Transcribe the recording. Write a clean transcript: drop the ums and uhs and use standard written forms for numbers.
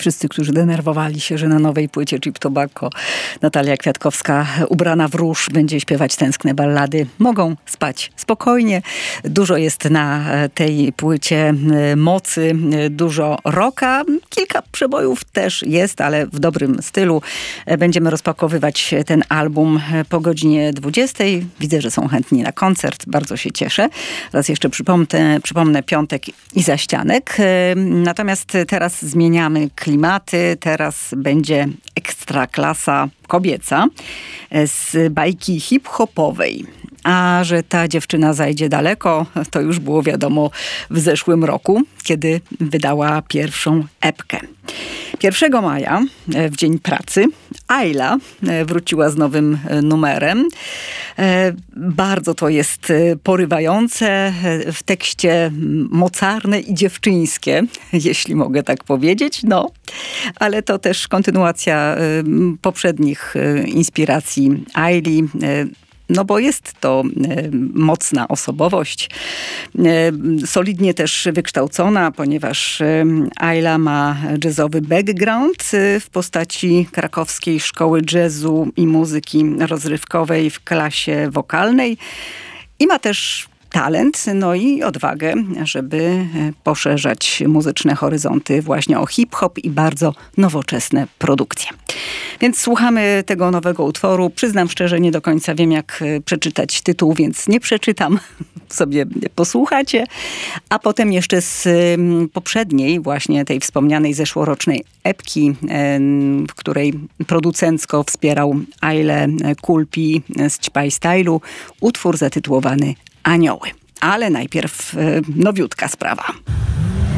Wszyscy, którzy denerwowali się, że na nowej płycie Cheap Tobacco Natalia Kwiatkowska ubrana w róż będzie śpiewać tęskne ballady, mogą spać spokojnie. Dużo jest na tej płycie mocy, dużo rocka. Kilka przebojów też jest, ale w dobrym stylu. Będziemy rozpakowywać ten album po godzinie 20. Widzę, że są chętni na koncert. Bardzo się cieszę. Raz jeszcze przypomnę piątek i zaścianek. Natomiast teraz zmieniamy klimaty. Teraz będzie ekstra klasa kobieca z bajki hip-hopowej. A że ta dziewczyna zajdzie daleko, to już było wiadomo w zeszłym roku, kiedy wydała pierwszą epkę. 1 maja, w Dzień Pracy, Ayla wróciła z nowym numerem. Bardzo to jest porywające, w tekście mocarne i dziewczyńskie, jeśli mogę tak powiedzieć. No, ale to też kontynuacja poprzednich inspiracji Ayli. No bo jest to mocna osobowość, solidnie też wykształcona, ponieważ Ayla ma jazzowy background w postaci krakowskiej szkoły jazzu i muzyki rozrywkowej w klasie wokalnej i ma też talent, no i odwagę, żeby poszerzać muzyczne horyzonty właśnie o hip-hop i bardzo nowoczesne produkcje. Więc słuchamy tego nowego utworu. Przyznam szczerze, nie do końca wiem, jak przeczytać tytuł, więc nie przeczytam. Sobie posłuchacie. A potem jeszcze z poprzedniej, właśnie tej wspomnianej zeszłorocznej epki, w której producencko wspierał Ailę Kulpi z Ćpaj Stylu, utwór zatytułowany Anioły. Ale najpierw nowiutka sprawa.